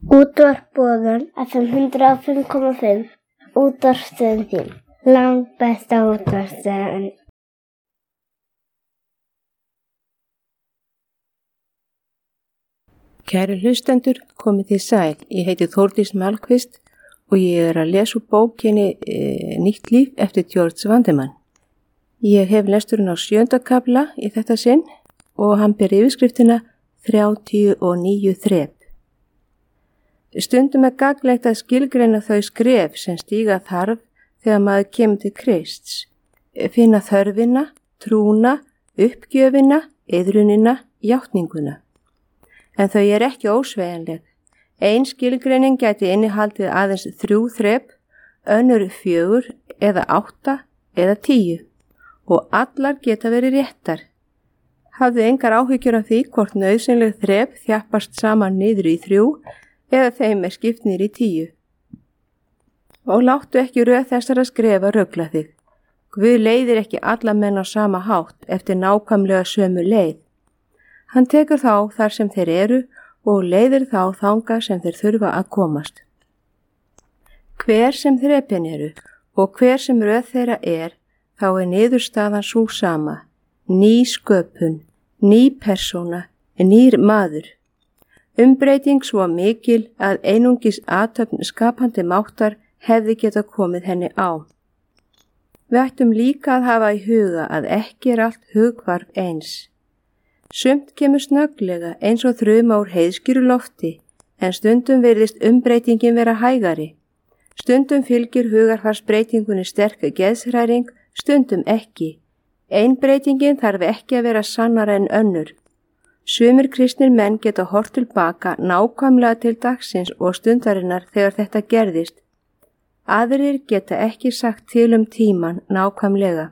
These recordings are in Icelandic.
Útvarp Boðun FM 105,5. Útvarpsstöðin þín. Langt besta útvarpsstöðin. Kæri hlustendur, komið þið sæl. Ég heiti Þórdís Malmqvist og ég að lesa úr bókinni Nýtt líf eftir George Vandemann. Ég hef lesturinn á 7. kafla í þetta sinn og hann ber yfirskriftina 39 þrep. Stundum gagnlegt að skilgreina þau skref sem stíga þarf þegar maður kemur til Krists. Finna þörfina, trúna, uppgjöfina, iðrunina, játninguna. En þau ekki ósveigjanleg. Ein skilgreining gæti innihaldið aðeins 3 þrep, önnur 4 eða 8 eða 10 og allar geta verið réttar. Hafðu engar áhyggjur af því hvort nauðsynleg þrep þjappast saman niður í 3 eða þeim skipt niður í 10. Og láttu ekki röð þessara skrefa rugla þig. Guð leiðir ekki alla menn á sama hátt eftir nákvæmlega sömu leið. Hann tekur þá þar sem þeir eru og leiðir þá þangað sem þeir þurfa að komast. Hver sem þrepin eru og hver sem röð þeirra þá niðurstaðan sú sama. Ný sköpun, ný persóna, nýr maður. Umbreyting svo mikil að einungis athöfn skapandi máttar hefði geta komið henni á. Við ættum líka að hafa í huga að ekki allt hugvarf eins. Sumt kemur snögglega eins og þruma úr heiðskýru lofti, en stundum virðist umbreytingin vera hægari. Stundum fylgir hugarfarsbreytingunni sterk geðshræring, stundum ekki. Ein breytingin þarf ekki að vera sannara en önnur. Sumir kristnir menn geta horft tilbaka nákvæmlega til dagsins og stundarinnar þegar þetta gerðist. Aðrir geta ekki sagt til tíman nákvæmlega.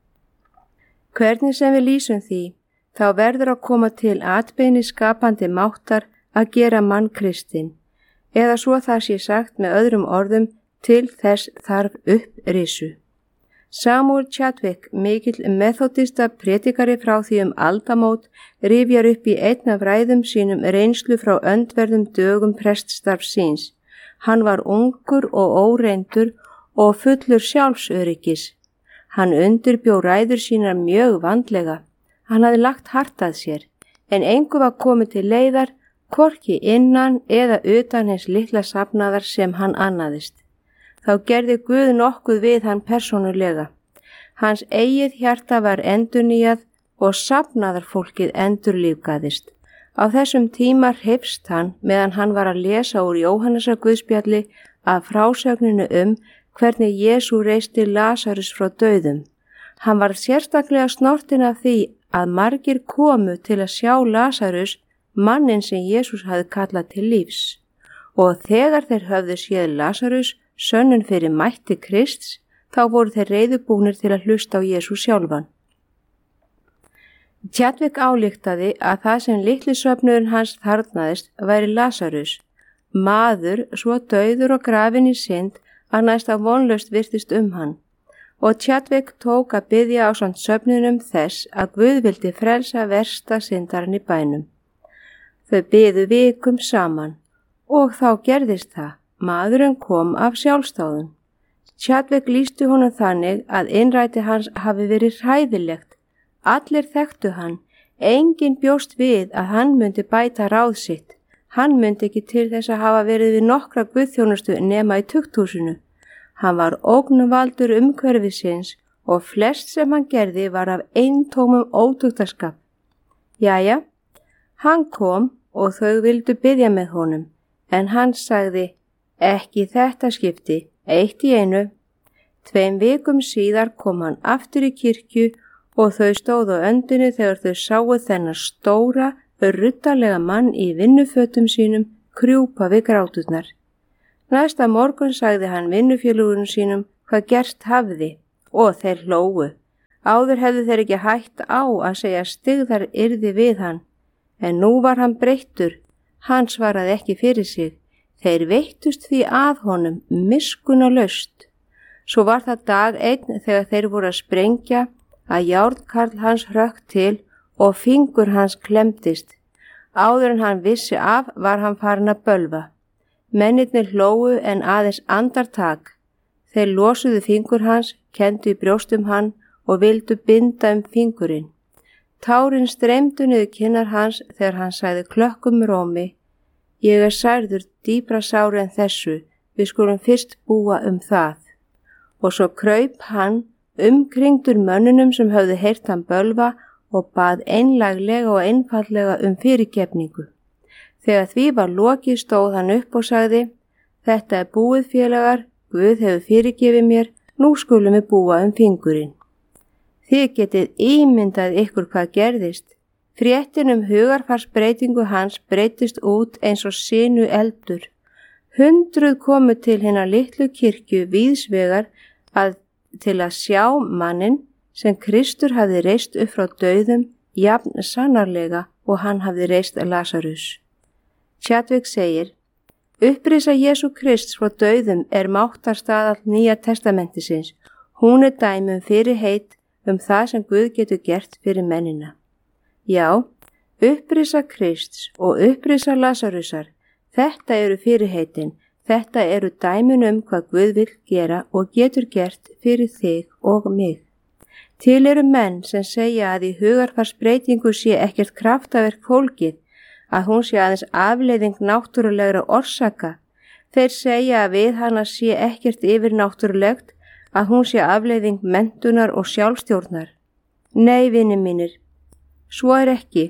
Hvernig sem við lýsum því, þá verður að koma til atbeini skapandi máttar að gera mann kristinn, eða svo það sé sagt með öðrum orðum, til þess þarf upprisu. Samuel Chadwick, mikill methodista predikari frá því aldamót, rifjar upp í einn af ræðum sínum reynslu frá öndverðum dögum preststarfs síns. Hann var ungur og óreyndur og fullur sjálfsöryggis. Hann undirbjó ræður sínar mjög vandlega. Hann hafði lagt hart að sér, en engu var komið til leiðar, hvorki innan eða utan hins litla safnaðar sem hann annaðist. Þá gerði Guð nokkuð við hann persónulega. Hans eigið hjarta var endurnýjað og safnaðarfólkið endurlífgaðist. Á þessum tíma hrifst hann meðan hann var að lesa úr Jóhannesar Guðspjalli af frásögninu hvernig Jesú reisti Lasarus frá dauðum. Hann var sérstaklega snortinn af því að margir komu til að sjá Lasarus, mannin sem Jesús hafði kallað til lífs. Og þegar þeir höfðu séð Lasarus, sönnun fyrir mætti Krists, þá voru þeir reiðubúnir til að hlusta á Jesú sjálfan. Chadwick ályktaði að það sem litli svefnurinn hans þarfnaðist væri Lasarus, maður svo dauður og grafinn í synd að næsta vonlaust virtist hann. Og Chadwick tók að biðja ásamt svefninum þess að Guð vildi frelsa versta syndarinn í bænum. Þau biðu vikum saman og þá gerðist það. Maðurinn kom af sjálfsdáðum. Chadwick lýsti honum þannig að innræti hans hafi verið hræðilegt. Allir þekktu hann. Enginn bjóst við að hann myndi bæta ráð sitt. Hann myndi ekki til þess að hafa verið við nokkra guðþjónustu nema í tukthúsinu. Hann var ógnvaldur umhverfisins og flest sem hann gerði var af eintómum ótuktaskap. Jæja, hann kom og þau vildu biðja með honum, en hann sagði, ekki þetta skipti, eitt í einu. 2 vikum síðar kom hann aftur í kirkju og þau stóðu á öndinni þegar þau sáu þennan stóra, ruddalega mann í vinnufötum sínum krjúpa við gráturnar. Næsta morgun sagði hann vinnufélögunum sínum hvað gert hafði og þeir hlógu. Áður hefðu þeir ekki hætt á að segja styggðar yrði við hann, en nú var hann breyttur. Hann svaraði ekki fyrir sig. Þeir veittust því að honum miskunnalaust. Svo var það dag einn þegar þeir voru að sprengja að járnkarl hans hrökk til og fingur hans klemmdist. Áður en hann vissi af var hann farinn að bölva. Mennirnir hlógu en aðeins andartak. Þeir losuðu fingur hans, kenndu í brjóstum hann og vildu binda fingurinn. Tárin streymdu niður kinnar hans þegar hann sagði klökkum rómi: Ég særður dýpra sári en þessu, við skulum fyrst búa það. Og svo kraup hann umkringdur mönnunum sem höfðu heyrt hann bölva og bað einlæglega og einfaldlega fyrirgefningu. Þegar því var lokið stóð hann upp og sagði: Þetta búið, félagar, Guð hefur fyrirgefið mér, nú skulum við búa fingurinn. Þið getið ímyndað ykkur hvað gerðist. Fréttin hugarfarsbreytingu hans breytist út eins og sinu eldur. 100 komu til hinnar litlu kirkju víðsvegar til að sjá manninn sem Kristur hafði reist upp frá dauðum jafn sannarlega og hann hafði reist Lasarus. Chadwick segir: Upprisa Jesú Krists frá dauðum máttarstaðall Nýja testamentisins. Hún dæmi fyrirheit það sem Guð getur gert fyrir mennina. Já, upprisa Krists og upprisa Lasarusar, þetta eru fyrirheitin, þetta eru dæmin hvað Guð vill gera og getur gert fyrir þig og mig. Til eru menn sem segja að í hugarfarsbreytingu sé ekkert kraftaverk fólgið, að hún sé aðeins afleiðing náttúrulegra orsaka. Þeir segja að við hana sé ekkert yfirnáttúrulegt, að hún sé afleiðing menntunar og sjálfstjórnar. Nei, vinir mínir, svo ekki.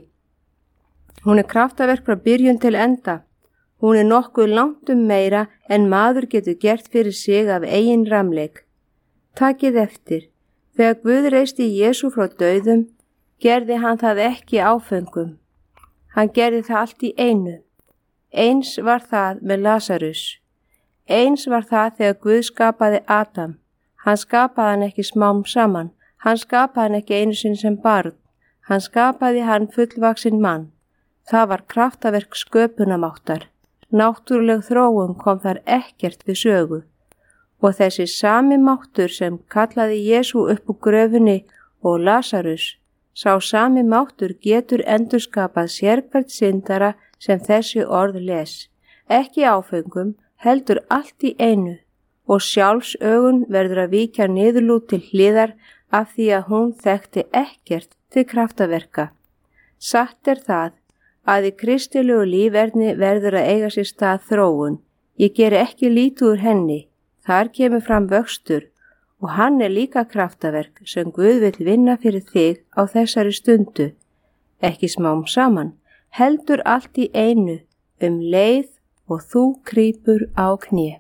Hún kraftaverk frá byrjun til enda. Hún nokkuð langt meira en maður getur gert fyrir sig af eigin ramleik. Takið eftir, þegar Guð reisti Jesú frá dauðum, gerði hann það ekki áföngum. Hann gerði það allt í einu. Eins var það með Lasarus. Eins var það þegar Guð skapaði Adam. Hann skapaði hann ekki smám saman. Hann skapaði hann ekki einu sinni sem barn. Hann skapaði hann fullvaxinn mann. Það var kraftaverk sköpunarmáttar. Náttúruleg þróun kom þar ekkert við sögu. Og þessi sami máttur sem kallaði Jesú upp úr gröfinni og Lasarus, sá sami máttur getur endurskapað sérhvert syndara sem þessi orð les. Ekki áfengum, heldur allt í einu, og sjálfsögun verður að víkja niðurlút til hliðar af því að hún þekkti ekkert til kraftaverka. Satt það að í kristilegu lífverðni verður að eiga sér stað þróun. Ég geri ekki lítið úr henni, þar kemur fram vöxtur og hann líka kraftaverk sem Guð vill vinna fyrir þig á þessari stundu. Ekki smám saman, heldur allt í einu, leið og þú krýpur á kné.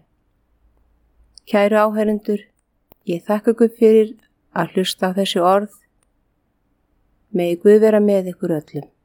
Kæru áheyrendur, ég þakka ykkur fyrir að hlusta á þessi orð. Megi Guð vera með ykkur öllum.